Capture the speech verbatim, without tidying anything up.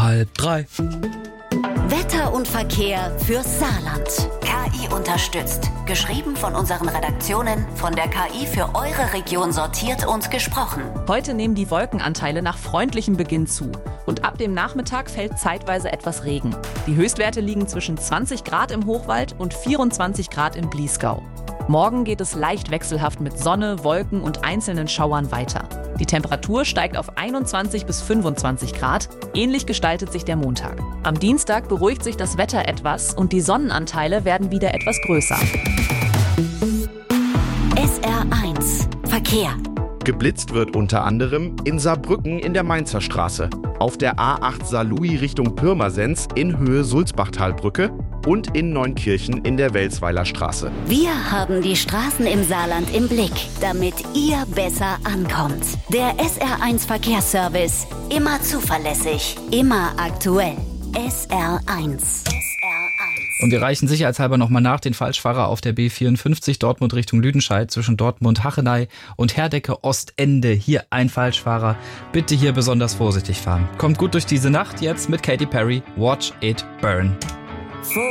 halb drei. Wetter und Verkehr fürs Saarland. K I unterstützt. Geschrieben von unseren Redaktionen, von der K I für eure Region sortiert und gesprochen. Heute nehmen die Wolkenanteile nach freundlichem Beginn zu. Und ab dem Nachmittag fällt zeitweise etwas Regen. Die Höchstwerte liegen zwischen zwanzig Grad im Hochwald und vierundzwanzig Grad im Bliesgau. Morgen geht es leicht wechselhaft mit Sonne, Wolken und einzelnen Schauern weiter. Die Temperatur steigt auf einundzwanzig bis fünfundzwanzig Grad. Ähnlich gestaltet sich der Montag. Am Dienstag beruhigt sich das Wetter etwas und die Sonnenanteile werden wieder etwas größer. S R eins Verkehr. Geblitzt wird unter anderem in Saarbrücken in der Mainzer Straße, auf der A acht Saarlouis Richtung Pirmasens in Höhe Sulzbachtalbrücke und in Neunkirchen in der Welsweiler Straße. Wir haben die Straßen im Saarland im Blick, damit ihr besser ankommt. Der S R eins Verkehrsservice. Immer zuverlässig, immer aktuell. S R eins. Und wir reichen sicherheitshalber nochmal nach, den Falschfahrer auf der B vierundfünfzig Dortmund Richtung Lüdenscheid zwischen Dortmund-Hachenay und Herdecke-Ostende. Hier ein Falschfahrer. Bitte hier besonders vorsichtig fahren. Kommt gut durch diese Nacht jetzt mit Katy Perry. Watch It Burn.